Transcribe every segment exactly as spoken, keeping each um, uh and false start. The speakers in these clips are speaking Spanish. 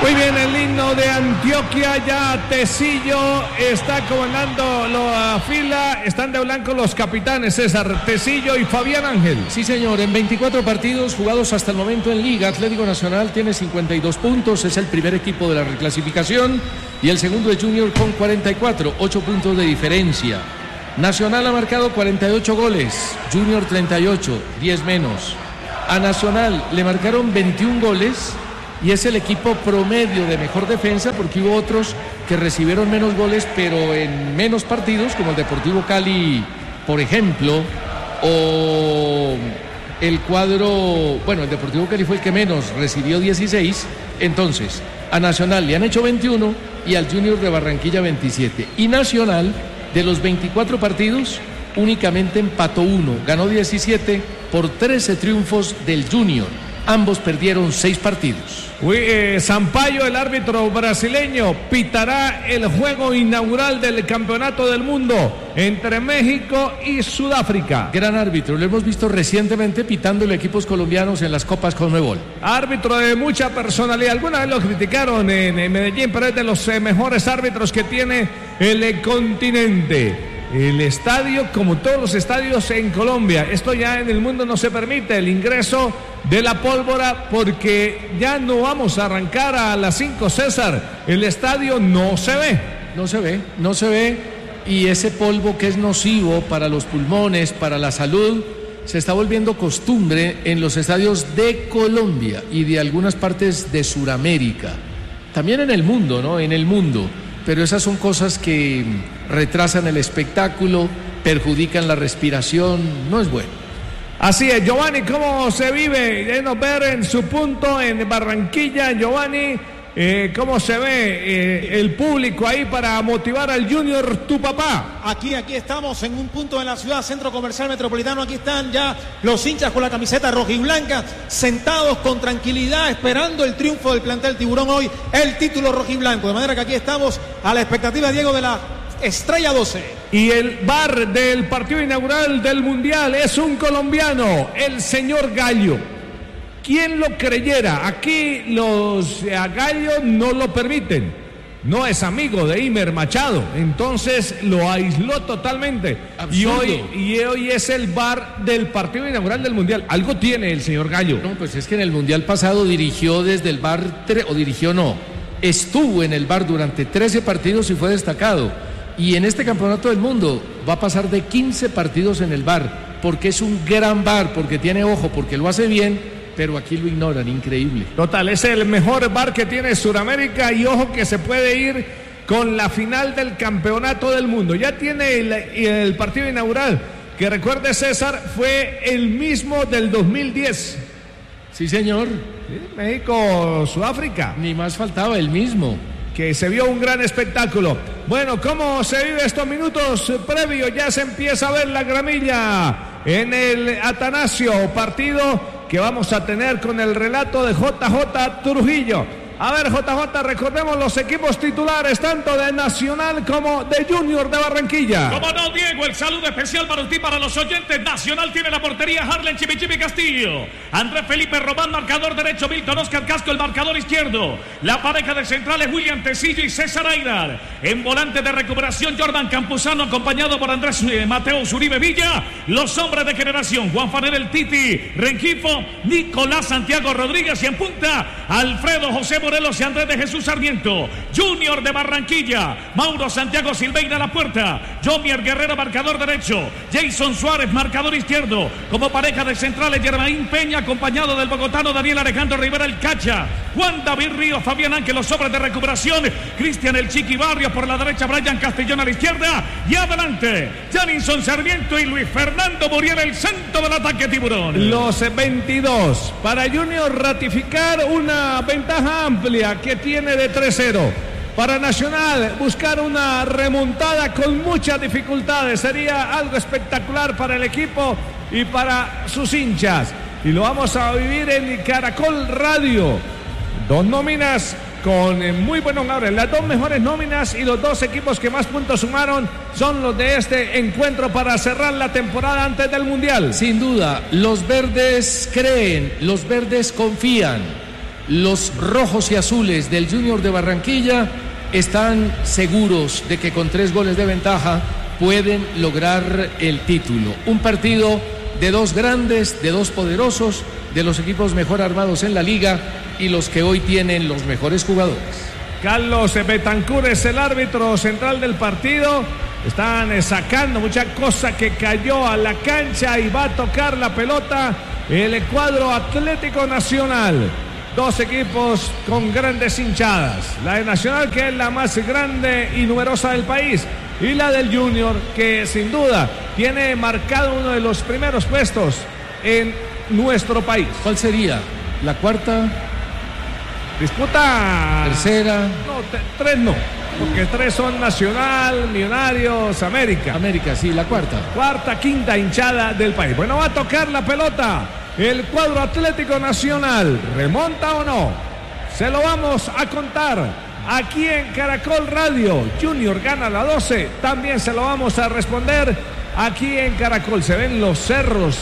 Muy bien, el himno de Antioquia, ya Tecillo está comandando la fila, están de blanco los capitanes, César, Tecillo y Fabián Ángel. Sí, señor, en veinticuatro partidos jugados hasta el momento en Liga, Atlético Nacional tiene cincuenta y dos puntos, es el primer equipo de la reclasificación, y el segundo es Junior con cuarenta y cuatro, ocho puntos de diferencia. Nacional ha marcado cuarenta y ocho goles, Junior treinta y ocho, diez menos. A Nacional le marcaron veintiún goles, y es el equipo promedio de mejor defensa, porque hubo otros que recibieron menos goles pero en menos partidos, como el Deportivo Cali, por ejemplo, o el cuadro, bueno, el Deportivo Cali fue el que menos, recibió dieciséis. Entonces a Nacional le han hecho veintiuno y al Junior de Barranquilla veintisiete, y Nacional de los veinticuatro partidos únicamente empató uno, ganó diecisiete por trece triunfos del Junior. Ambos perdieron seis partidos. Uy, eh, Sampaio, el árbitro brasileño, pitará el juego inaugural del Campeonato del Mundo entre México y Sudáfrica. Gran árbitro, lo hemos visto recientemente pitándole equipos colombianos en las Copas Conmebol. Árbitro de mucha personalidad. Alguna vez lo criticaron en, en Medellín, pero es de los eh, mejores árbitros que tiene el eh, continente. El estadio, como todos los estadios en Colombia, esto ya en el mundo no se permite, el ingreso de la pólvora, porque ya no vamos a arrancar a las cinco, César. El estadio no se ve. No se ve, no se ve, y ese polvo que es nocivo para los pulmones, para la salud, se está volviendo costumbre en los estadios de Colombia y de algunas partes de Sudamérica. También en el mundo, ¿no? En el mundo. Pero esas son cosas que retrasan el espectáculo, perjudican la respiración, no es bueno. Así es, Giovanni, ¿cómo se vive? Denos ver en su punto en Barranquilla, Giovanni, eh, ¿cómo se ve eh, el público ahí para motivar al Junior, tu papá? Aquí, aquí estamos en un punto de la ciudad, Centro Comercial Metropolitano. Aquí están ya los hinchas con la camiseta rojiblanca, sentados con tranquilidad, esperando el triunfo del plantel Tiburón hoy, el título rojiblanco. De manera que aquí estamos a la expectativa, Diego, de la Estrella doce. Y el bar del partido inaugural del Mundial es un colombiano, el señor Gallo. ¿Quién lo creyera? Aquí los a Gallo no lo permiten. No es amigo de Imer Machado, entonces lo aisló totalmente. Y hoy, y hoy es el bar del partido inaugural del Mundial. Algo tiene el señor Gallo. No, pues es que en el Mundial pasado dirigió desde el bar, tre- o dirigió no, estuvo en el bar durante trece partidos y fue destacado. Y en este Campeonato del Mundo va a pasar de quince partidos en el bar, porque es un gran bar, porque tiene ojo, porque lo hace bien, pero aquí lo ignoran, increíble. Total, es el mejor bar que tiene Sudamérica, y ojo que se puede ir con la final del Campeonato del Mundo. Ya tiene el, el partido inaugural, que recuerde, César, fue el mismo del dos mil diez. Sí, señor. Sí, México, Sudáfrica. Ni más faltaba, el mismo. Que se vio un gran espectáculo. Bueno, ¿cómo se vive estos minutos previos? Ya se empieza a ver la gramilla en el Atanasio, partido que vamos a tener con el relato de J J Trujillo. A ver, J J, recordemos los equipos titulares, tanto de Nacional como de Junior de Barranquilla. Como no, Diego, el saludo especial para usted y para los oyentes. Nacional tiene la portería Harlen Chimichimi Castillo, Andrés Felipe Román, marcador derecho, Milton Oscar Casco, el marcador izquierdo. La pareja de centrales, William Tecillo y César Ayrar. En volante de recuperación, Jordan Campuzano, acompañado por Andrés eh, Mateo Uribe Villa. Los hombres de generación, Juan Fanel El Titi Rengifo, Nicolás Santiago Rodríguez, y en punta, Alfredo José Morelos y Andrés de Jesús Sarmiento. Junior de Barranquilla, Mauro Santiago Silveira a la puerta, Jomier Guerrero, marcador derecho, Jason Suárez, marcador izquierdo. Como pareja de centrales, Germain Peña, acompañado del bogotano Daniel Alejandro Rivera el Cacha, Juan David Ríos, Fabián Ángel, los hombres de recuperación, Cristian El Chiqui Barrios por la derecha, Brian Castellón a la izquierda, y adelante Janinson Sarmiento y Luis Fernando Muriel, el centro del ataque Tiburón. Los veintidós para Junior ratificar una ventaja amplia que tiene de tres cero. Para Nacional buscar una remontada con muchas dificultades, sería algo espectacular para el equipo y para sus hinchas, y lo vamos a vivir en Caracol Radio. Dos nóminas con muy buenos nombres, las dos mejores nóminas, y los dos equipos que más puntos sumaron son los de este encuentro para cerrar la temporada antes del Mundial. Sin duda, los verdes creen, los verdes confían. los rojos y azules del Junior de Barranquilla están seguros de que con tres goles de ventaja pueden lograr el título. Un partido de dos grandes, de dos poderosos, de los equipos mejor armados en la liga y los que hoy tienen los mejores jugadores. Carlos Betancur es el árbitro central del partido. Están sacando mucha cosa que cayó a la cancha y va a tocar la pelota el cuadro Atlético Nacional. Dos equipos con grandes hinchadas. La de Nacional, que es la más grande y numerosa del país, y la del Junior, que sin duda tiene marcado uno de los primeros puestos en nuestro país. ¿Cuál sería? ¿La cuarta? Disputa... ¿Tercera? No, te, tres no. Porque tres son Nacional, Millonarios, América. América, sí, la cuarta. Cuarta, quinta hinchada del país. Bueno, va a tocar la pelota el cuadro Atlético Nacional. ¿Remonta o no? Se lo vamos a contar aquí en Caracol Radio. Junior gana la doce. También se lo vamos a responder aquí en Caracol. Se ven los cerros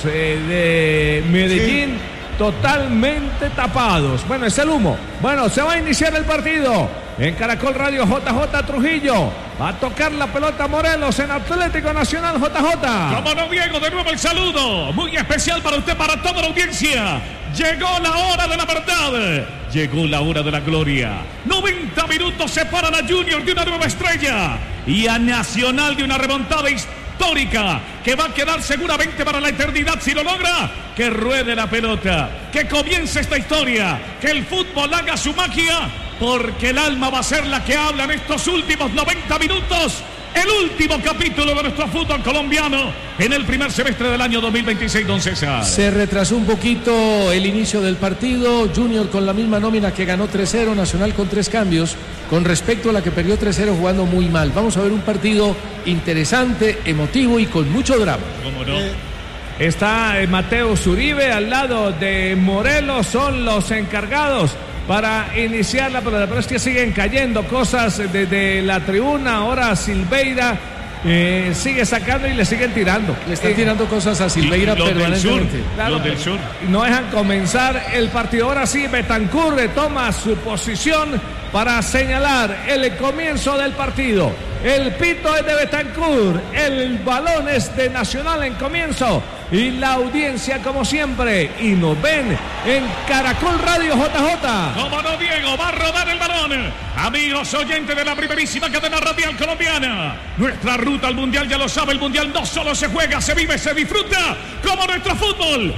eh, de Medellín. Sí. Totalmente tapados. Bueno, es el humo. Bueno, se va a iniciar el partido en Caracol Radio. J J Trujillo va a tocar la pelota Morelos en Atlético Nacional. J J. Como no, Diego, de nuevo el saludo muy especial para usted, para toda la audiencia. Llegó la hora de la verdad. Llegó la hora de la gloria. noventa minutos separan a Junior de una nueva estrella y a Nacional de una remontada histórica que va a quedar seguramente para la eternidad si lo logra. Que ruede la pelota, que comience esta historia, que el fútbol haga su magia, porque el alma va a ser la que habla en estos últimos noventa minutos. El último capítulo de nuestro fútbol colombiano en el primer semestre del año dos mil veintiséis, don César. Se retrasó un poquito el inicio del partido. Junior con la misma nómina que ganó tres cero, Nacional con tres cambios con respecto a la que perdió tres cero jugando muy mal. Vamos a ver un partido interesante, emotivo y con mucho drama. ¿Cómo no? Eh, está Mateo Zuribe al lado de Morelos, son los encargados para iniciar la pelota, pero es que siguen cayendo cosas desde la tribuna. Ahora Silveira eh, sigue sacando y le siguen tirando. Le están eh, tirando cosas a Silveira permanentemente. Claro, los del sur. No dejan comenzar el partido. Ahora sí, Betancur toma su posición para señalar el comienzo del partido. El pito es de Betancur, el balón es de Nacional en comienzo y la audiencia como siempre, y nos ven en Caracol Radio. J J. Como no, Diego, va a rodar el balón. Amigos oyentes de la primerísima cadena radial colombiana, nuestra ruta al mundial, ya lo sabe, el mundial no solo se juega, se vive, se disfruta como nuestro fútbol.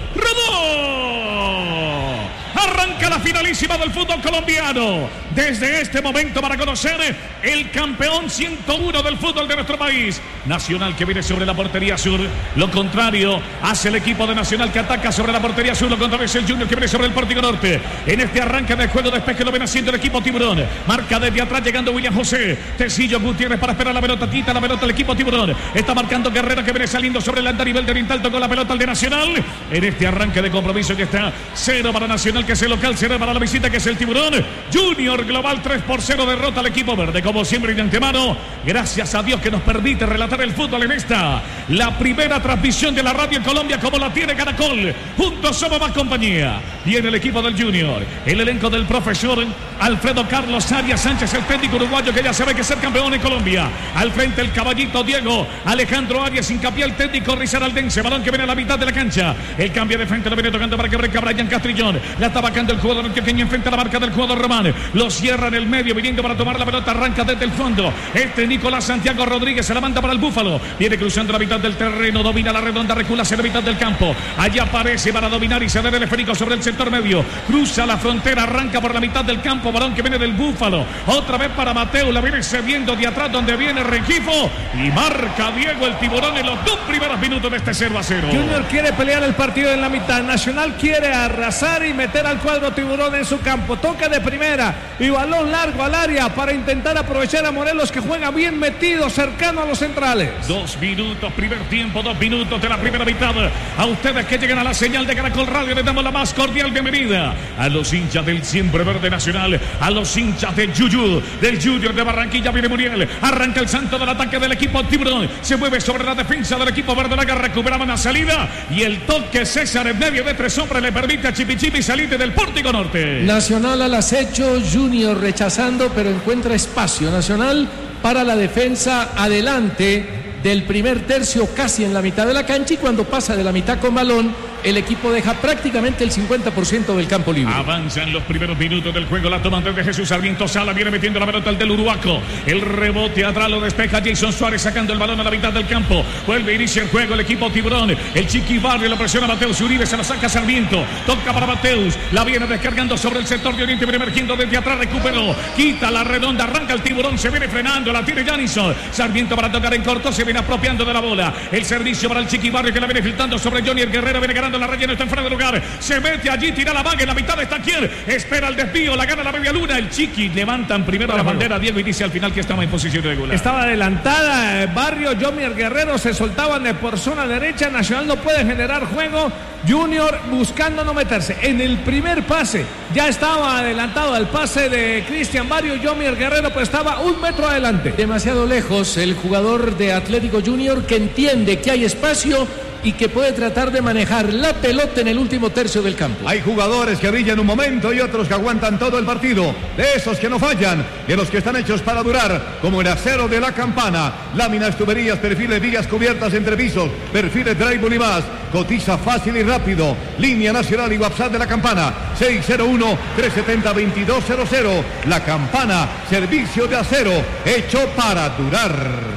¡Rodó! Arranca la finalísima del fútbol colombiano. Desde este momento para conocer el campeón ciento uno del fútbol de nuestro país. Nacional, que viene sobre la portería sur. Lo contrario hace el equipo de Nacional, que ataca sobre la portería sur. Lo contrario es el Junior, que viene sobre el pórtico norte. En este arranque del juego despeje lo viene haciendo el equipo Tiburón. Marca desde atrás llegando William José. Tecillo Gutiérrez para esperar la pelota. Quita la pelota el equipo Tiburón. Está marcando Guerrero, que viene saliendo sobre el andarivel de Oriental. Tocó la pelota al de Nacional. En este arranque de compromiso que está cero para Nacional, que es el local, cero para la visita, que es el Tiburón. Junior global tres por cero derrota al equipo verde. Como siempre y de antemano, gracias a Dios que nos permite relatar el fútbol en esta, la primera transmisión de la radio en Colombia, como la tiene Caracol. Juntos somos más compañía. Viene el equipo del Junior, el elenco del profesor Alfredo Carlos Arias Sánchez, el técnico uruguayo que ya sabe que es ser campeón en Colombia. Al frente el caballito Diego Alejandro Arias, hincapié el técnico risaraldense. Balón que viene a la mitad de la cancha. El cambio de frente lo viene tocando para que brinca Brian Castrillón. La está vacando el jugador antioqueño enfrente a la marca del jugador Román. Lo cierra en el medio, viniendo para tomar la pelota. Arranca desde el fondo. Este Nicolás Santiago Rodríguez se la manda para el Búfalo. Viene cruzando la mitad del terreno. Domina la redonda, recula hacia la mitad del campo. Allá aparece para dominar y ceder el esférico sobre el sector medio. Cruza la frontera, arranca por la mitad del campo. Balón que viene del Búfalo. Otra vez para Mateo. La viene cediendo de atrás donde viene Rengifo. Y marca Diego el Tiburón en los dos primeros minutos de este cero a cero. Junior quiere pelear el partido en la mitad. Nacional quiere arrasar y meter al cuadro Tiburón en su campo. Toca de primera y balón largo al área para intentar aprovechar a Morelos, que juega bien metido, cercano a los centrales. Dos minutos, primer tiempo, dos minutos de la primera mitad. A ustedes que llegan a la señal de Caracol Radio, les damos la más cordial bienvenida. A los hinchas del siempre verde Nacional, a los hinchas de Yuyu, del Junior de Barranquilla. Viene Muriel, arranca el santo del ataque del equipo Tiburón. Se mueve sobre la defensa del equipo verde, la que recuperaba una salida. Y el toque César en medio de tres hombres le permite a Chipichipi salir de del Pórtico Norte. Nacional al acecho, Junior rechazando, pero encuentra espacio. Nacional para la defensa adelante del primer tercio, casi en la mitad de la cancha, y cuando pasa de la mitad con balón, el equipo deja prácticamente el cincuenta por ciento del campo libre. Avanzan los primeros minutos del juego. La toma de Jesús Sarmiento Sala. Viene metiendo la pelota al del Uruguaco. El rebote atrás lo despeja Jason Suárez, sacando el balón a la mitad del campo. Vuelve, inicia el juego el equipo Tiburón. El Chiqui Barrio lo presiona Mateus Uribe. Se la saca Sarmiento. Toca para Mateus. La viene descargando sobre el sector de Oriente. Viene emergiendo desde atrás. Recuperó. Quita la redonda. Arranca el Tiburón. Se viene frenando. La tiene Janison. Sarmiento para tocar en corto. Se viene apropiando de la bola. El servicio para el Chiqui Barrio, que la viene filtrando sobre Johnny el Guerrero. Viene ganando la raya. No está en fuera de lugar. Se mete allí. Tira la vaga. En la mitad está quien. Espera el desvío. La gana la media luna. El Chiqui levantan primero la bandera. Diego y dice al final que estaba en posición regular. Estaba adelantada. Barrio, Johnny el Guerrero se soltaban por zona derecha. Nacional no puede generar juego. Junior buscando no meterse. En el primer pase ya estaba adelantado el pase de Cristian Barrio. Johnny el Guerrero pues estaba un metro adelante. Demasiado lejos el jugador de Atlético Junior, que entiende que hay espacio y que puede tratar de manejar la pelota en el último tercio del campo. Hay jugadores que brillan un momento y otros que aguantan todo el partido. De esos que no fallan, de los que están hechos para durar, como el acero de la Campana. Láminas, tuberías, perfiles, vigas cubiertas entre pisos, perfiles, drywall y más. Cotiza fácil y rápido. Línea nacional y WhatsApp de la Campana. seis cero uno, tres siete cero, dos dos cero cero. La Campana, servicio de acero, hecho para durar.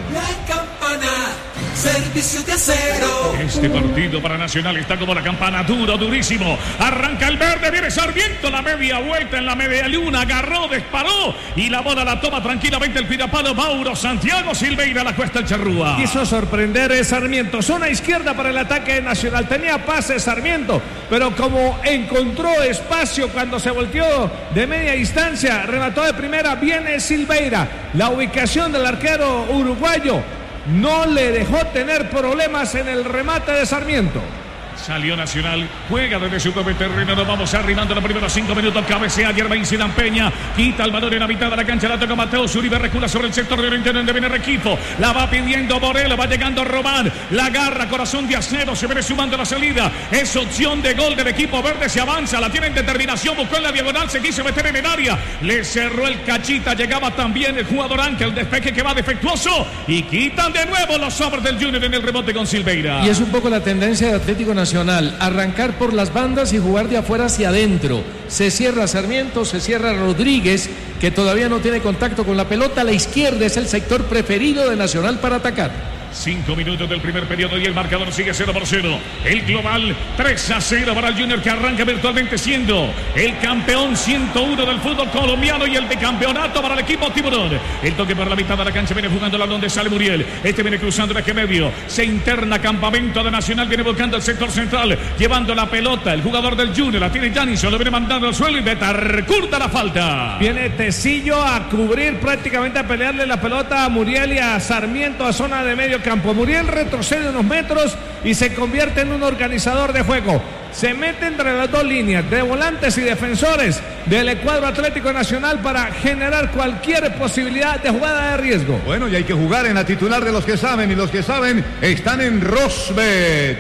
La Campana, servicio de acero. Este partido para Nacional está como la campana, duro, durísimo. Arranca el verde, viene Sarmiento, la media vuelta en la media luna, agarró, disparó y la bola la toma tranquilamente el pirapalo Mauro Santiago Silveira, la cuesta el Charrúa. Quiso sorprender a Sarmiento, zona izquierda para el ataque de Nacional, tenía pase Sarmiento, pero como encontró espacio cuando se volteó de media distancia, remató de primera, viene Silveira. La ubicación del arquero uruguayo no le dejó tener problemas en el remate de Sarmiento. Salió Nacional, juega desde su propio terreno. Nos vamos arrimando los primeros cinco minutos. Cabecea Germain Zidane Peña, quita el balón en la mitad de la cancha. La toca Mateo Uribe, recula sobre el sector de Oriente donde viene Requifo. La va pidiendo Borelo, va llegando Román. La agarra, corazón de acero, se viene sumando la salida. Es opción de gol del equipo verde. Se avanza, la tiene en determinación. Buscó en la diagonal, se quiso meter en el área. Le cerró el cachita. Llegaba también el jugador Ángel. Despeje que va defectuoso. Y quitan de nuevo los sobres del Junior en el rebote con Silveira. Y es un poco la tendencia de Atlético Nacional. Arrancar por las bandas y jugar de afuera hacia adentro. Se cierra Sarmiento, se cierra Rodríguez, que todavía no tiene contacto con la pelota. A la izquierda es el sector preferido de Nacional para atacar. Cinco minutos del primer periodo y el marcador sigue cero por cero. El global tres a cero para el Junior, que arranca virtualmente siendo el campeón ciento uno del fútbol colombiano y el bicampeonato para el equipo Tiburón. El toque por la mitad de la cancha, viene jugando la donde sale Muriel. Este viene cruzando el eje medio. Se interna campamento de Nacional, viene buscando el sector central, llevando la pelota. El jugador del Junior la tiene Janison, lo viene mandando al suelo y Betancourt la falta. Viene Tecillo a cubrir, prácticamente a pelearle la pelota a Muriel y a Sarmiento a zona de medio campo. Muriel retrocede unos metros y se convierte en un organizador de juego. Se mete entre las dos líneas de volantes y defensores del cuadro Atlético Nacional para generar cualquier posibilidad de jugada de riesgo. Bueno, y hay que jugar en la titular de los que saben, y los que saben están en Rosbet.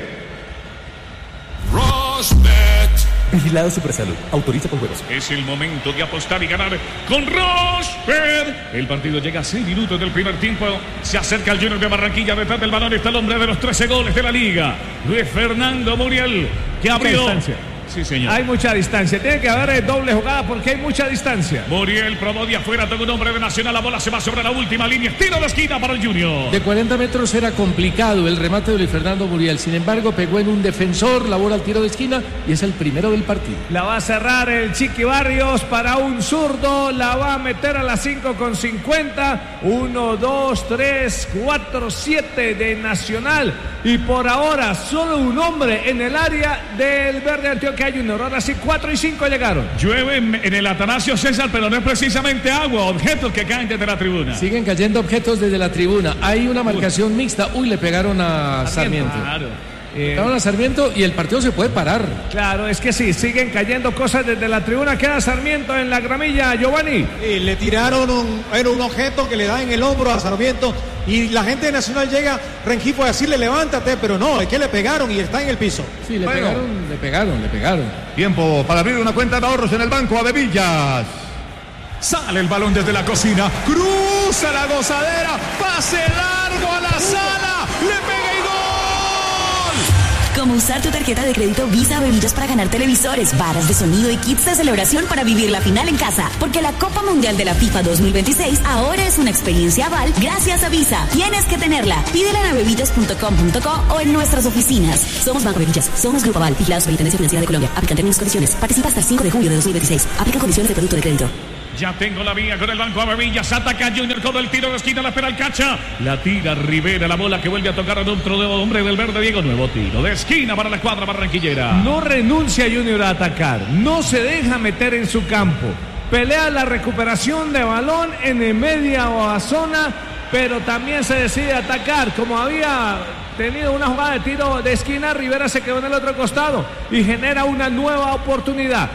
Rosbet. Vigilado Supersalud. Autoriza con juegos. Es el momento de apostar y ganar con Rosbet. El partido llega a seis minutos del primer tiempo. Se acerca el Junior de Barranquilla. Detrás del balón está el hombre de los trece goles de la liga, Luis Fernando Muriel, que abrió. Sí, señor. Hay mucha distancia. Tiene que haber doble jugada porque hay mucha distancia. Muriel probó de afuera, todo un hombre de Nacional. La bola se va sobre la última línea. Tiro de esquina para el Junior. De cuarenta metros era complicado el remate de Luis Fernando Muriel. Sin embargo, pegó en un defensor, la bola al tiro de esquina y es el primero del partido. La va a cerrar el Chiqui Barrios para un zurdo. La va a meter a las cinco con cincuenta. uno, dos, tres, cuatro, siete de Nacional. Y por ahora solo un hombre en el área del Verde Antioquia Junior. Ahora sí, cuatro y cinco llegaron. Llueve en el Atanasio César, pero no es precisamente agua, objetos que caen desde la tribuna. Siguen cayendo objetos desde la tribuna. Hay una marcación Uy. mixta. Uy, le pegaron a Sarmiento. Claro. Eh, a Sarmiento y el partido se puede parar. Claro, es que sí, siguen cayendo cosas desde la tribuna. Queda Sarmiento en la gramilla, Giovanni. Y le tiraron un, era un objeto que le da en el hombro a Sarmiento y la gente de Nacional llega, Rengifo, a decirle levántate, pero no, es que le pegaron y está en el piso. Sí, le bueno. pegaron, le pegaron, le pegaron. Tiempo para abrir una cuenta de ahorros en el Banco Avevillas. Sale el balón desde la cocina, cruza la gozadera, pase largo a la sala, le pega y gol. Como usar tu tarjeta de crédito Visa Bebillas para ganar televisores, varas de sonido y kits de celebración para vivir la final en casa. Porque la Copa Mundial de la FIFA dos mil veintiséis ahora es una experiencia aval gracias a Visa. Tienes que tenerla. Pídela en avevillas punto com punto co o en nuestras oficinas. Somos Banco Avevillas. Somos Grupo Aval. Vigilados por la Intendencia Financiera de Colombia. Aplican términos y condiciones. Participa hasta el cinco de julio de dos mil veintiséis. Aplican condiciones de producto de crédito. Ya tengo la vía con el Banco Avevillas. Ataca Junior con el tiro de esquina. La espera el Cacha. La tira Rivera. La bola que vuelve a tocar a otro hombre del verde. Diego. Nuevo tiro de esquina para la cuadra barranquillera. No renuncia Junior a atacar. No se deja meter en su campo. Pelea la recuperación de balón en el media o a zona. Pero también se decide atacar. Como había tenido una jugada de tiro de esquina, Rivera se quedó en el otro costado. Y genera una nueva oportunidad.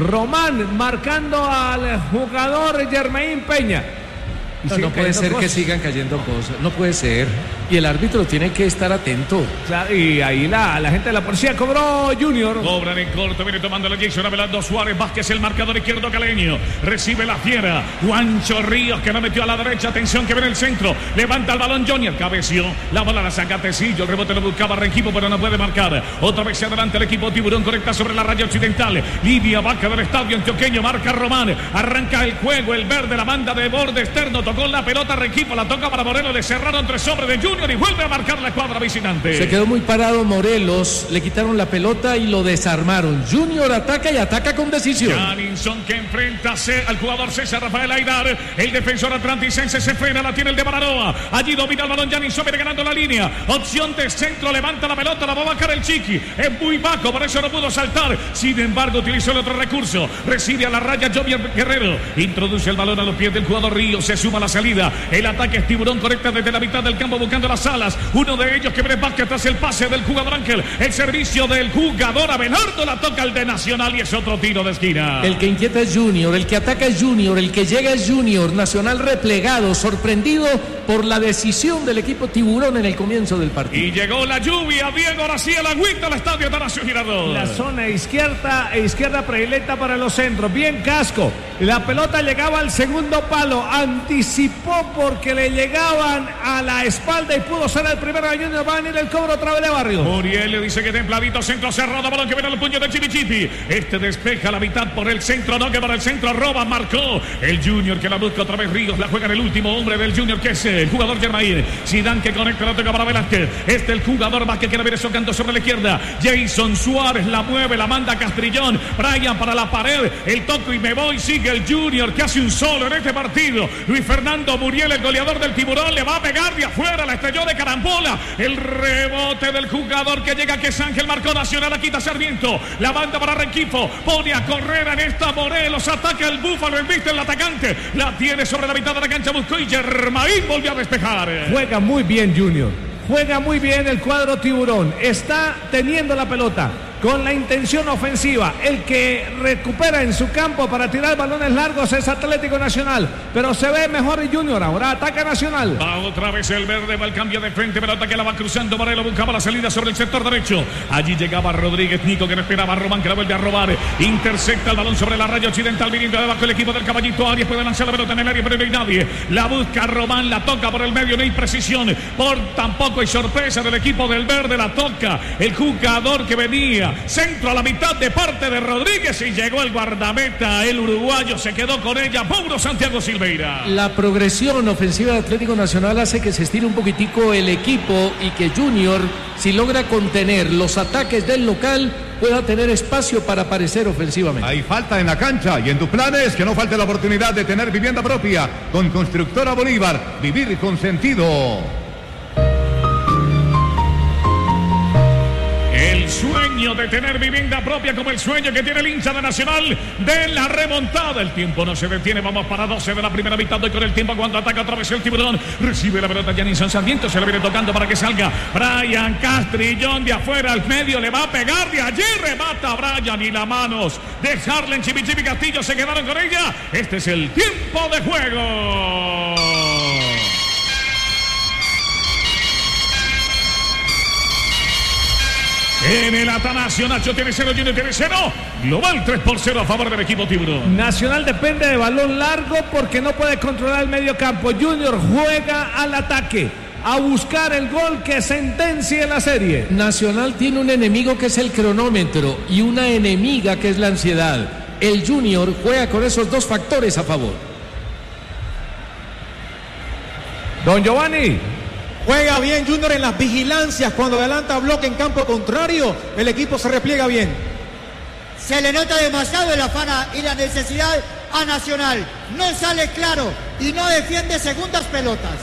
Román marcando al jugador Germain Peña. No, no puede ser cosas. Que sigan cayendo cosas. No puede ser. Y el árbitro tiene que estar atento. Claro, y ahí la, la gente de la policía cobró Junior. Cobran en corto, viene tomando la Jason Abelardo Suárez Vázquez, el marcador izquierdo caleño. Recibe la fiera. Juancho Ríos que la metió a la derecha. Atención que viene el centro. Levanta el balón Junior. Cabeció. La bola la saca Tecillo. El rebote lo buscaba Rengifo, pero no puede marcar. Otra vez se adelanta el equipo Tiburón. Conecta sobre la raya occidental. Lidia Vaca del estadio antioqueño. Marca Román. Arranca el juego. El verde, la banda de borde externo. Tocó la pelota Rengifo. La toca para Morelos. Le cerraron tres hombres de Junior y vuelve a marcar la cuadra visitante. Se quedó muy parado Morelos, le quitaron la pelota y lo desarmaron. Junior ataca y ataca con decisión. Janinson que enfrenta al jugador César Rafael Aidar. El defensor atlanticense se frena, la tiene el de Bararoa. Allí domina el balón Janinson, viene ganando la línea. Opción de centro, levanta la pelota, la va a bajar el Chiqui. Es muy bajo, por eso no pudo saltar. Sin embargo, utilizó el otro recurso. Recibe a la raya Jovier Guerrero. Introduce el balón a los pies del jugador Río. Se suma a la salida. El ataque es Tiburón, conecta desde la mitad del campo buscando las alas. Uno de ellos que viene Vázquez tras el pase del jugador Ángel. El servicio del jugador Abelardo, la toca el de Nacional y es otro tiro de esquina. El que inquieta es Junior, el que ataca es Junior, el que llega es Junior. Nacional replegado, sorprendido por la decisión del equipo Tiburón en el comienzo del partido. Y llegó la lluvia, Diego, ahora sí el agüita al estadio Atanasio Girardot. La zona izquierda e izquierda predilecta para los centros. Bien Casco. La pelota llegaba al segundo palo. Anticipó porque le llegaban a la espalda y pudo ser el primero de Junior. Va a venir el cobro otra vez de Barrio. Muriel le dice que templadito, centro cerrado, balón que viene al puño de Chipichipi. Este despeja la mitad por el centro, no que para el centro, roba, marcó el Junior que la busca otra vez Ríos, la juega en el último hombre del Junior que es el jugador Germain. Zidane que conecta, la toca para Velázquez. Este el jugador Vázquez que la viene socando sobre la izquierda. Jason Suárez la mueve, la manda Castrillón. Brian para la pared, el toco y me voy, sigue el Junior que hace un solo en este partido. Luis Fernando Muriel, el goleador del Tiburón, le va a pegar de afuera, la estrelló de carambola. El rebote del jugador que llega, que es Ángel, marcó Nacional, la quita Sarmiento, la banda para Rengifo, pone a correr en esta Morelos, ataca el Búfalo, el viste el atacante, la tiene sobre la mitad de la cancha, buscó y Germain volvió a despejar. Juega muy bien Junior, juega muy bien el cuadro Tiburón, está teniendo la pelota con la intención ofensiva. El que recupera en su campo para tirar balones largos es Atlético Nacional, pero se ve mejor Junior. Ahora ataca Nacional. Va otra vez el verde, va el cambio de frente, pelota que la va cruzando Morelos, buscaba la salida sobre el sector derecho. Allí llegaba Rodríguez Nico que no esperaba a Román, que la vuelve a robar. Intercepta el balón sobre la raya occidental, viniendo de abajo el equipo del Caballito Arias, puede lanzar la pelota en el área, pero no hay nadie. La busca Román, la toca por el medio, no hay precisión. Por tampoco hay sorpresa del equipo del verde, la toca el jugador que venía centro a la mitad de parte de Rodríguez y llegó el guardameta, el uruguayo se quedó con ella, Mauro Santiago Silveira. La progresión ofensiva de Atlético Nacional hace que se estire un poquitico el equipo y que Junior, si logra contener los ataques del local, pueda tener espacio para aparecer ofensivamente. Hay falta en la cancha y en tus planes que no falte la oportunidad de tener vivienda propia con Constructora Bolívar, vivir con sentido. sueño de tener vivienda propia, como el sueño que tiene el hincha de Nacional de la remontada. El tiempo no se detiene, vamos para doce de la primera mitad. Hoy con el tiempo cuando ataca otra vez el Tiburón. Recibe la pelota Janison Sarmiento, se le viene tocando para que salga Brian Castrillón de afuera al medio, le va a pegar de allí, remata Brian y las manos de Harlen Chipichipi Castillo se quedaron con ella. Este es el tiempo de juego. En el Atanasio, Nacho tiene cero, Junior tiene cero. Global tres por cero a favor del equipo Tiburón. Nacional depende de balón largo porque no puede controlar el medio campo. Junior juega al ataque, a buscar el gol que sentencie la serie. Nacional tiene un enemigo que es el cronómetro y una enemiga que es la ansiedad. El Junior juega con esos dos factores a favor. Don Giovanni. Juega bien Junior en las vigilancias. Cuando adelanta bloque en campo contrario, el equipo se repliega bien. Se le nota demasiado el afán y la necesidad a Nacional. No sale claro y no defiende segundas pelotas.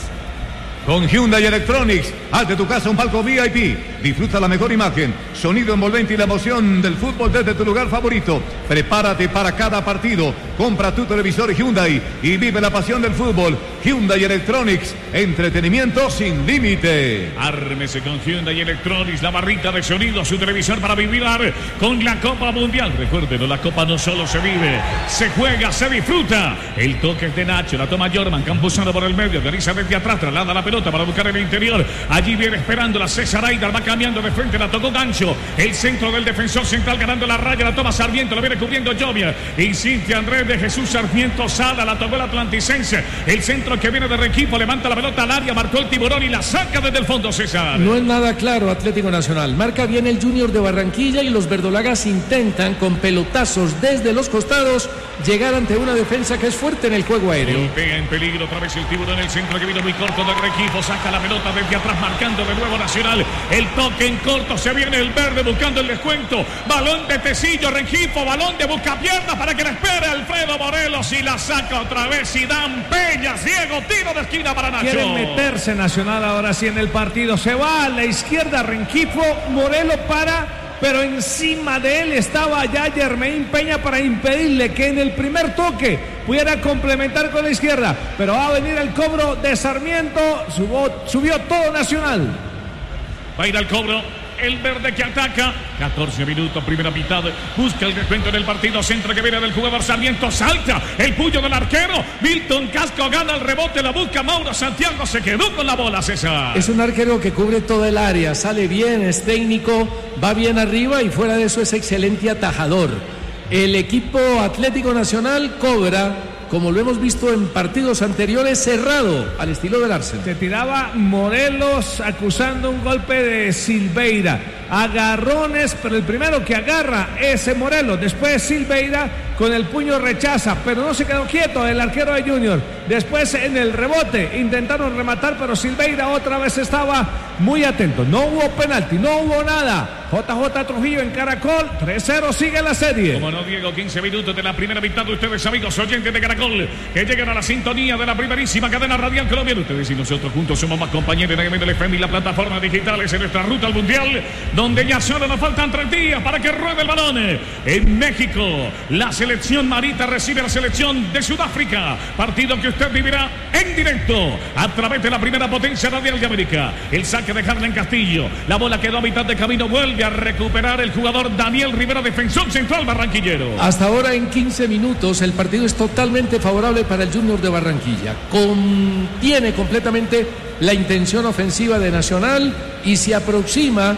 Con Hyundai Electronics, haz de tu casa un palco V I P. Disfruta la mejor imagen, sonido envolvente y la emoción del fútbol desde tu lugar favorito. Prepárate para cada partido. Compra tu televisor Hyundai y vive la pasión del fútbol. Hyundai Electronics, entretenimiento sin límite. Ármese con Hyundai Electronics, la barrita de sonido, su televisor para vibrar con la Copa Mundial. Recuérdenlo, la Copa no solo se vive, se juega, se disfruta. El toque es de Nacho, la toma Jorman, Campuzano por el medio, realiza desde atrás, traslada la pelota para buscar el interior. Allí viene esperando la César Aidar, va cambiando de frente, la tocó Gancho. El centro del defensor central ganando la raya, la toma Sarmiento, lo viene cubriendo Llovia. Insiste Andrés de Jesús Sarmiento Sala, la tocó el Atlanticense. El centro que viene de Requipo, levanta la pelota al área, marcó el Tiburón y la saca desde el fondo César. No es nada claro Atlético Nacional. Marca bien el Junior de Barranquilla y los verdolagas intentan con pelotazos desde los costados llegar ante una defensa que es fuerte en el juego aéreo. Golpea en peligro otra vez el Tiburón, el centro que viene muy corto de Requipo, saca la pelota desde atrás marcando de nuevo Nacional. El toque en corto, se viene el verde buscando el descuento. Balón de Tecillo, Rengifo, balón de buscapiernas para que la espere Alfredo Morelos y la saca otra vez Sidán Peña. Ciego, tiro de esquina para Nacho. Quieren meterse Nacional ahora sí en el partido. Se va a la izquierda Rengifo, Morelos para, pero encima de él estaba ya Germain Peña para impedirle que en el primer toque pudiera complementar con la izquierda. Pero va a venir el cobro de Sarmiento, subió, subió todo Nacional. Va a ir al cobro el verde que ataca. catorce minutos, primera mitad. Busca el descuento en el partido. Centro que viene del jugador Sarmiento. Salta el puño del arquero. Milton Casco gana el rebote. La busca Mauro Santiago. Se quedó con la bola, César. Es un arquero que cubre todo el área. Sale bien, es técnico, va bien arriba y fuera de eso es excelente atajador. El equipo Atlético Nacional cobra, como lo hemos visto en partidos anteriores, cerrado al estilo del Arsenal. Se tiraba Morelos acusando un golpe de Silveira. Agarrones, pero el primero que agarra es Morelos. Después Silveira con el puño rechaza, pero no se quedó quieto el arquero de Junior. Después en el rebote intentaron rematar, pero Silveira otra vez estaba muy atento. No hubo penalti, no hubo nada. J J Trujillo en Caracol, tres cero, sigue la serie. Como no, Diego, quince minutos de la primera mitad de ustedes, amigos oyentes de Caracol, que llegan a la sintonía de la primerísima cadena radial colombiana. Ustedes y nosotros juntos somos más compañeros en el F M y las plataformas digitales en nuestra ruta al Mundial, donde ya solo nos faltan tres días para que ruede el balón. En México, la selección Marita recibe a la selección de Sudáfrica, partido que usted vivirá en directo a través de la primera potencia radial de América. El saque de Harlen Castillo, la bola quedó a mitad de camino, vuelve a recuperar el jugador Daniel Rivera, defensor central barranquillero. Hasta ahora en quince minutos el partido es totalmente favorable para el Junior de Barranquilla. Contiene completamente la intención ofensiva de Nacional y se aproxima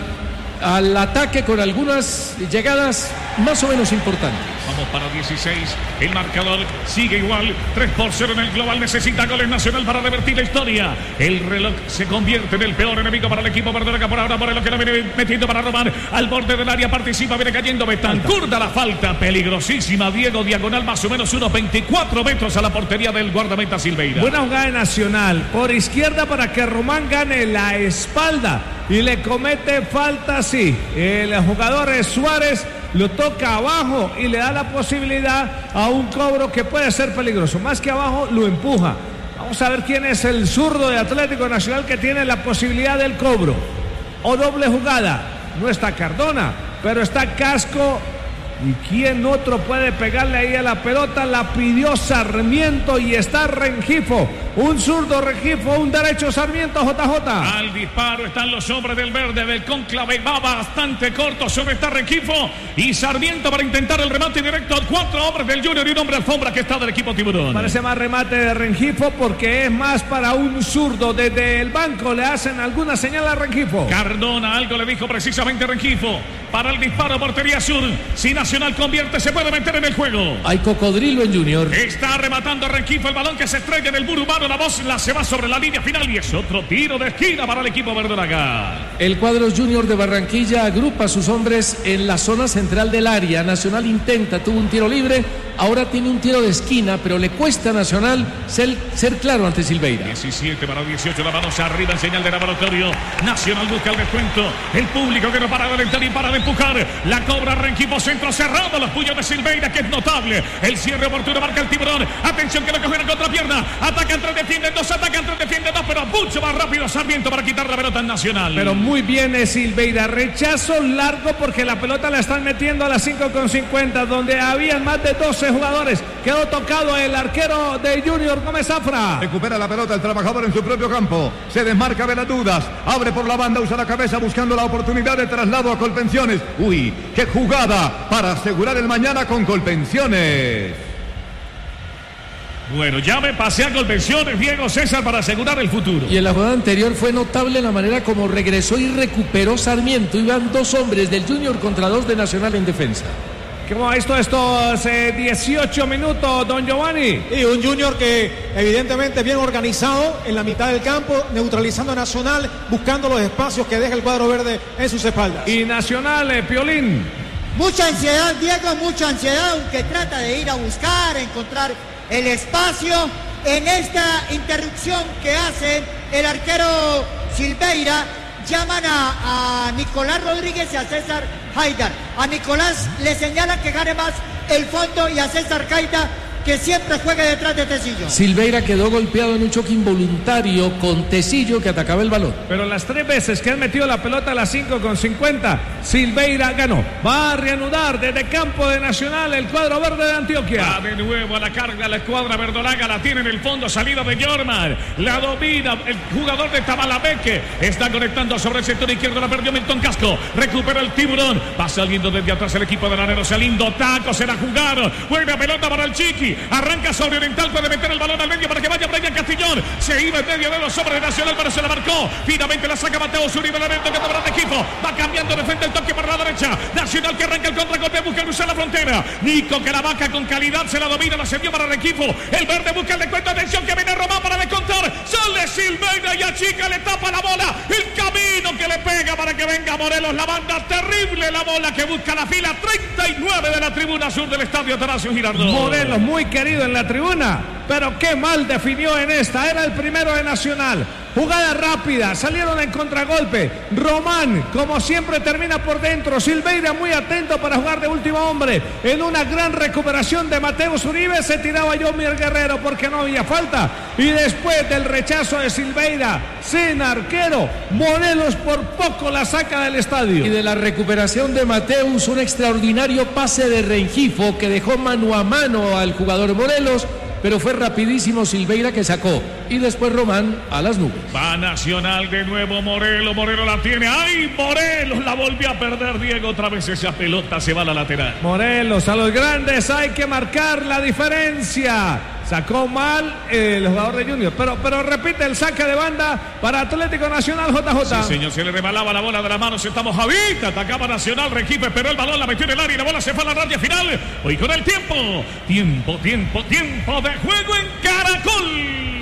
al ataque con algunas llegadas más o menos importantes. Vamos para dieciséis, el marcador sigue igual, tres por cero en el global, necesita goles Nacional para revertir la historia. El reloj se convierte en el peor enemigo para el equipo verdolaga por ahora, por lo que la viene metiendo para robar al borde del área, participa, viene cayendo Betancur, da la falta, peligrosísima, Diego, diagonal más o menos unos veinticuatro metros a la portería del guardameta Silveira. Buena jugada de Nacional, por izquierda para que Román gane la espalda y le comete falta, sí, el jugador Suárez lo toca abajo y le da la posibilidad a un cobro que puede ser peligroso. Más que abajo, lo empuja. Vamos a ver quién es el zurdo de Atlético Nacional que tiene la posibilidad del cobro. O doble jugada. No está Cardona, pero está Casco. ¿Y quién otro puede pegarle ahí a la pelota? La pidió Sarmiento y está Rengifo. Un zurdo Rengifo, un derecho Sarmiento, J J. Al disparo están los hombres del verde del cónclave. Va bastante corto sobre esta Rengifo y Sarmiento para intentar el remate directo. Cuatro hombres del Junior y un hombre alfombra que está del equipo Tiburón. Parece más remate de Rengifo porque es más para un zurdo. Desde el banco le hacen alguna señal a Rengifo. Cardona algo le dijo precisamente Rengifo. Para el disparo, portería sur. Si Nacional convierte, se puede meter en el juego. Hay cocodrilo en Junior. Está rematando Rengifo el balón que se estrella en el muro humano. La voz la se va sobre la línea final y es otro tiro de esquina para el equipo verdolaga. El cuadro Junior de Barranquilla agrupa a sus hombres en la zona central del área. Nacional intenta, tuvo un tiro libre, ahora tiene un tiro de esquina, pero le cuesta a Nacional ser, ser claro ante Silveira. diecisiete para dieciocho, la mano se arriba en señal de laboratorio. Nacional busca el descuento. El público que no para de alentar y para de empujar. La cobra Rengifo, centro cerrado, los puños de Silveira, que es notable. El cierre oportuno marca el Tiburón. Atención que lo coge en contrapierna. Atacan tres, defienden dos, atacan tres, defienden dos, pero mucho más rápido Sarmiento para quitar la pelota en Nacional. Pero muy bien es Silveira. Rechazo largo porque la pelota la están metiendo a las cinco con cincuenta, donde habían más de doce jugadores. Quedó tocado el arquero de Junior Gómez Zafra. Recupera la pelota el trabajador en su propio campo. Se desmarca de las dudas. Abre por la banda, usa la cabeza buscando la oportunidad de traslado a Colpensiones. Uy, qué jugada para asegurar el mañana con Colpensiones. Bueno, ya me pasé a Colpensiones, Diego César, para asegurar el futuro. Y en la jugada anterior fue notable la manera como regresó y recuperó Sarmiento. Iban dos hombres del Junior contra dos de Nacional en defensa. ¿Cómo ha visto estos eh, dieciocho minutos, don Giovanni? Y un Junior que evidentemente bien organizado en la mitad del campo, neutralizando a Nacional, buscando los espacios que deja el cuadro verde en sus espaldas. Y Nacional, eh, Piolín. Mucha ansiedad, Diego, mucha ansiedad, aunque trata de ir a buscar, a encontrar el espacio en esta interrupción que hace el arquero Silveira. Llaman a, a Nicolás Rodríguez y a César Haidar. A Nicolás le señalan que gane más el fondo y a César Haidar que siempre juegue detrás de Tecillo. Silveira quedó golpeado en un choque involuntario con Tecillo que atacaba el balón. Pero las tres veces que han metido la pelota a las cinco con cincuenta, Silveira ganó. Va a reanudar desde campo de Nacional el cuadro verde de Antioquia. Va de nuevo a la carga la escuadra verdolaga, la tiene en el fondo, salida de Yorman. La domina el jugador de Tabalameque. Está conectando sobre el sector izquierdo, la perdió Milton Casco. Recupera el Tiburón. Va saliendo desde atrás el equipo de Lanero. Se lindo taco, será jugar. Buena pelota para el Chiqui. Arranca sobre Oriental, puede meter el balón al medio para que vaya Brian Castillón. Se iba en medio de los hombres de Nacional, pero se la marcó. Finalmente la saca Mateo Zuribe, Lamento que tomará de equipo. Va cambiando de frente el toque para la derecha. Nacional que arranca el contragolpe, busca cruzar la frontera. Nico que la baja con calidad, se la domina, la cedió para el equipo. El verde busca el descuento, atención que viene Román para descontar. Sale Silveira y a Chica le tapa la bola. El camino que le pega para que venga Morelos. La banda terrible, la bola que busca la fila treinta y nueve de la tribuna sur del estadio Atanasio Girardot. Morelos muy querido en la tribuna, pero qué mal definió en esta. Era el primero de Nacional. Jugada rápida, salieron en contragolpe. Román, como siempre, termina por dentro. Silveira muy atento para jugar de último hombre. En una gran recuperación de Mateo Zuribe se tiraba Yomier Guerrero porque no había falta. Y después del rechazo de Silveira, sin arquero, Morelos por poco la saca del estadio. Y de la recuperación de Mateus, un extraordinario pase de Rengifo que dejó mano a mano al jugador Morelos, pero fue rapidísimo Silveira que sacó. Y después Román a las nubes. Va Nacional de nuevo Morelos. Morelos la tiene. ¡Ay, Morelos! La volvió a perder Diego. Otra vez esa pelota se va a la lateral. Morelos, a los grandes hay que marcar la diferencia. Sacó mal el jugador de Junior, pero, pero repite el saque de banda para Atlético Nacional. J J. Sí, señor, se le rebalaba la bola de las manos. Estamos Javita, atacaba Nacional, Rengifo esperó el balón, la metió en el área y la bola se fue a la raya final. Hoy con el tiempo, tiempo, tiempo, tiempo de juego en Caracol.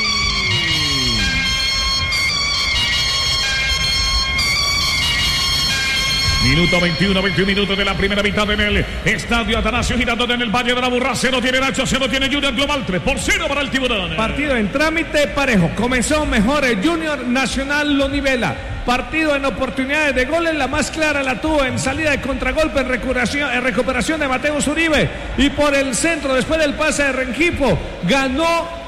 Minuto veintiuno, veintiuno minutos de la primera mitad en el estadio Atanasio Girardot en el Valle de la Burra. Cero tiene Nacho, cero tiene Junior Global. tres por cero para el Tiburón. Partido en trámite parejo. Comenzó mejor el Junior, Nacional lo nivela. Partido en oportunidades de goles, la más clara la tuvo en salida de contragolpe, en recuperación, en recuperación de Mateo Zuribe. Y por el centro, después del pase de Rengifo, ganó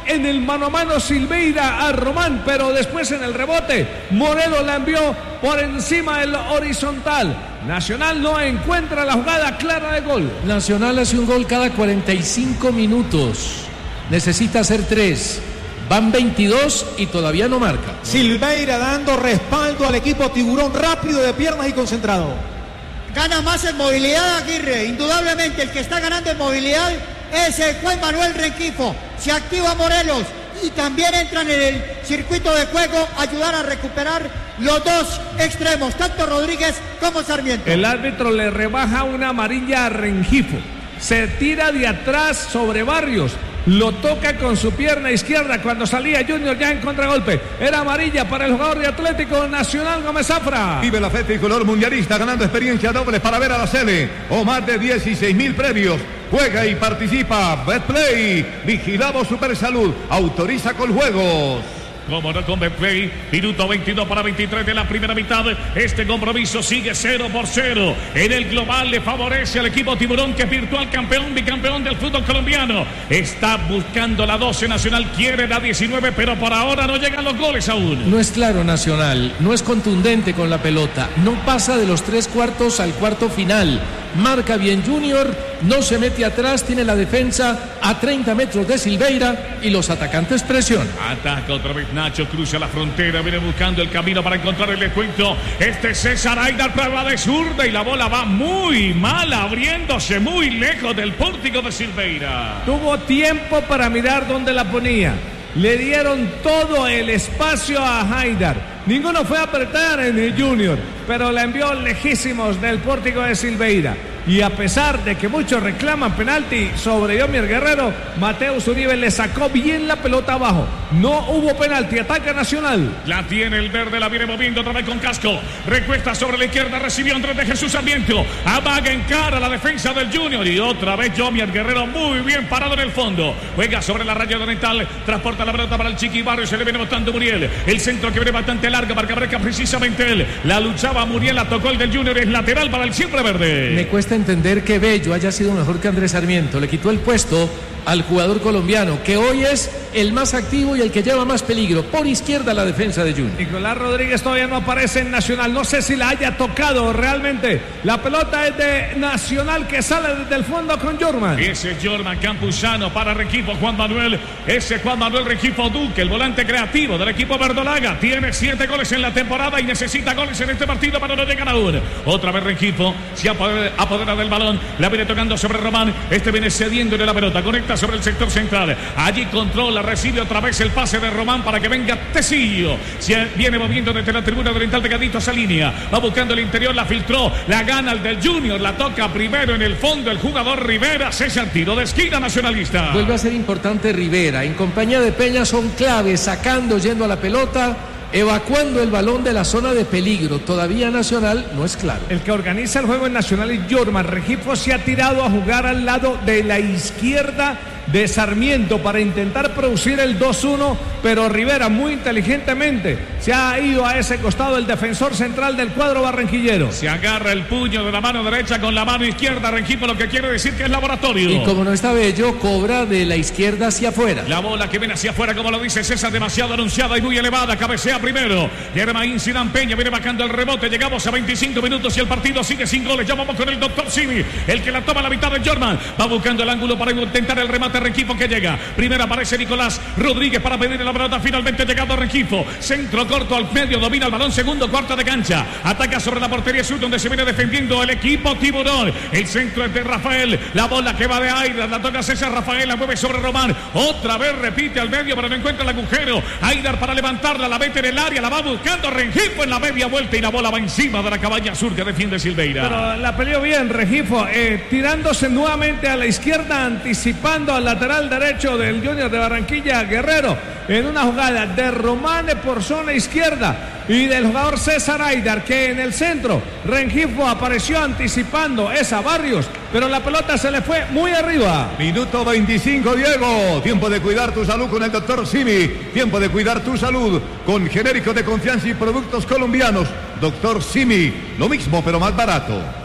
en el mano a mano Silveira a Román, pero después en el rebote Morelos la envió por encima del horizontal. Nacional no encuentra la jugada clara de gol. Nacional hace un gol cada cuarenta y cinco minutos. Necesita hacer tres. Van veintidós y todavía no marca. Silveira dando respaldo al equipo Tiburón, rápido de piernas y concentrado. Gana más en movilidad Aguirre. Indudablemente el que está ganando en movilidad es el Juan Manuel Rengifo. Se activa Morelos y también entran en el circuito de juego a ayudar a recuperar los dos extremos, tanto Rodríguez como Sarmiento. El árbitro le rebaja una amarilla a Rengifo. Se tira de atrás sobre Barrios. Lo toca con su pierna izquierda cuando salía Junior ya en contragolpe. Era amarilla para el jugador de Atlético Nacional, Gómez Zafra. Vive la fe tricolor mundialista ganando experiencia doble para ver a la Sele o más de dieciséis mil premios. Juega y participa. Betplay. Vigilamos Supersalud. Autoriza con juegos. Como no con Betplay, minuto veintidós para veintitrés de la primera mitad. Este compromiso sigue cero por cero. En el global le favorece al equipo Tiburón, que es virtual campeón, bicampeón del fútbol colombiano. Está buscando la doce Nacional, quiere la diecinueve, pero por ahora no llegan los goles aún. No es claro Nacional, no es contundente con la pelota, no pasa de los tres cuartos al cuarto final. Marca bien Junior, no se mete atrás, tiene la defensa a treinta metros de Silveira y los atacantes presión. Ataca otra vez Nacho, cruza la frontera, viene buscando el camino para encontrar el descuento. Este César Aidar, prueba de zurda y la bola va muy mal, abriéndose muy lejos del pórtico de Silveira. Tuvo tiempo para mirar dónde la ponía. Le dieron todo el espacio a Haidar. Ninguno fue a apretar en el Junior, pero la envió lejísimos del pórtico de Silveira. Y a pesar de que muchos reclaman penalti sobre Yomier Guerrero, Mateus Uribe le sacó bien la pelota abajo. No hubo penalti, ataca Nacional. La tiene el verde, la viene moviendo otra vez con Casco. Recuesta sobre la izquierda, recibió Andrés de Jesús Sarmiento. Amaga en cara la defensa del Junior. Y otra vez Yomier Guerrero muy bien parado en el fondo. Juega sobre la raya oriental, transporta la pelota para el Chiqui Barrio, se le viene botando Muriel. El centro que viene bastante largo, marca breca precisamente él. La luchaba Muriel, la tocó el del Junior, es lateral para el siempre verde. Me cuesta entender que Bello haya sido mejor que Andrés Sarmiento. Le quitó el puesto al jugador colombiano, que hoy es el más activo y el que lleva más peligro. Por izquierda la defensa de Junior. Nicolás Rodríguez todavía no aparece en Nacional. No sé si la haya tocado realmente. La pelota es de Nacional, que sale desde el fondo con Jorman. Ese es Jorman Campuzano para Rengifo Juan Manuel. Ese Juan Manuel Rengifo Duque, el volante creativo del equipo verdolaga. Tiene siete goles en la temporada y necesita goles en este partido para no llegar aún. Otra vez Rengifo se apodera del balón. La viene tocando sobre Román. Este viene cediendo de la pelota. Conecta sobre el sector central. Allí controla, recibe otra vez el pase de Román para que venga Tecillo. Se viene moviendo desde la tribuna oriental pegadito a esa línea. Va buscando el interior, la filtró. La gana el del Junior. La toca primero en el fondo el jugador Rivera. César, tiro de esquina nacionalista. Vuelve a ser importante Rivera. En compañía de Peña son claves, sacando, yendo a la pelota, evacuando el balón de la zona de peligro. Todavía Nacional no es claro. El que organiza el juego en Nacional es Jorman. Rengifo se ha tirado a jugar al lado de la izquierda de Sarmiento para intentar producir el dos uno, pero Rivera muy inteligentemente se ha ido a ese costado, el defensor central del cuadro barranquillero. Se agarra el puño de la mano derecha con la mano izquierda Rengifo, lo que quiere decir que es laboratorio. Y como no está Bello, cobra de la izquierda hacia afuera. La bola que viene hacia afuera, como lo dice César, demasiado anunciada y muy elevada. Cabecea primero Germain Sidán Peña, viene bajando el rebote. Llegamos a veinticinco minutos y el partido sigue sin goles. Ya vamos con el doctor Simi, el que la toma a la mitad de Jorman. Va buscando el ángulo para intentar el remate Rengifo, que llega. Primero aparece Nicolás Rodríguez para pedir la pelota. Finalmente llegado a Rengifo. Centro corto al medio, domina el balón. Segundo cuarto de cancha. Ataca sobre la portería sur, donde se viene defendiendo el equipo Tiburón. El centro es de Rafael. La bola que va de Aidar. La toca César Rafael. La mueve sobre Román. Otra vez repite al medio, pero no encuentra el agujero. Aidar para levantarla. La mete en el área. La va buscando Rengifo en la media vuelta. Y la bola va encima de la cabaña sur que defiende Silveira. Pero la peleó bien Rengifo. Eh, tirándose nuevamente a la izquierda, anticipando al lateral derecho del Junior de Barranquilla, Guerrero, en una jugada de Romane por zona izquierda y del jugador César Aidar, que en el centro Rengifo apareció anticipando esa Barrios, pero la pelota se le fue muy arriba. Minuto veinticinco, Diego. Tiempo de cuidar tu salud con el doctor Simi. Tiempo de cuidar tu salud con genéricos de confianza y productos colombianos. doctor Simi, lo mismo pero más barato.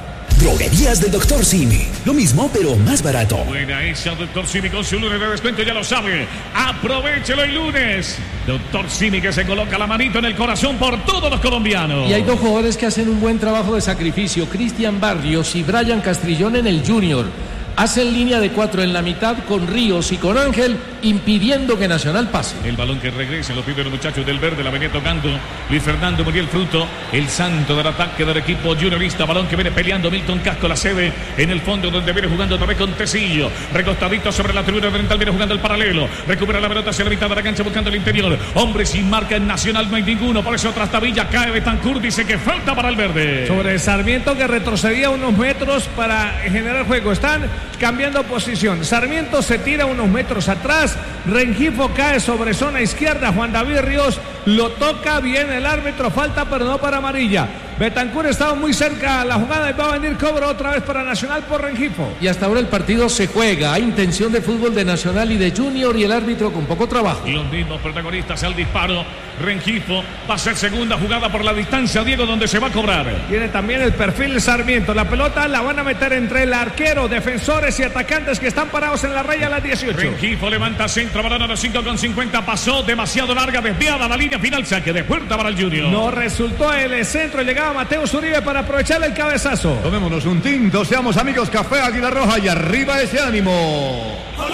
Droguerías del doctor Simi. Lo mismo, pero más barato. Buena esa, doctor Simi, con su lunes de descuento, ya lo sabe. Aprovechelo el lunes. doctor Simi, que se coloca la manito en el corazón por todos los colombianos. Y hay dos jugadores que hacen un buen trabajo de sacrificio. Cristian Barrios y Brian Castrillón en el Junior. Hacen línea de cuatro en la mitad con Ríos y con Ángel, impidiendo que Nacional pase. El balón que regresa, los primeros muchachos del verde, la venía tocando Luis Fernando Muriel Fruto, el santo del ataque del equipo juniorista. Balón que viene peleando Milton Casco, la sede en el fondo, donde viene jugando otra vez con Tecillo. Recostadito sobre la tribuna oriental, viene jugando el paralelo. Recupera la pelota hacia la mitad de la cancha, buscando el interior. Hombre, sin marca en Nacional no hay ninguno, por eso Trastavilla cae. Betancourt dice que falta para el verde. Sobre Sarmiento, que retrocedía unos metros para generar juego. Están cambiando posición. Sarmiento se tira unos metros atrás. Rengifo cae sobre zona izquierda. Juan David Ríos lo toca bien el árbitro. Falta, pero no para amarilla. Betancourt estaba muy cerca a la jugada y va a venir cobro otra vez para Nacional por Rengifo. Y hasta ahora el partido se juega. Hay intención de fútbol de Nacional y de Junior, y el árbitro con poco trabajo. Y los mismos protagonistas al disparo. Rengifo va a ser segunda jugada por la distancia, Diego, donde se va a cobrar. Tiene también el perfil de Sarmiento. La pelota la van a meter entre el arquero, defensores y atacantes que están parados en la raya a las dieciocho. Rengifo levanta centro, balón a los cinco con cincuenta. Pasó demasiado larga, desviada la línea final. Saque de puerta para el Junior. No resultó el centro. Llegaba Mateo Uribe para aprovechar el cabezazo. Tomémonos un tinto, seamos amigos. Café Águila Roja y arriba ese ánimo.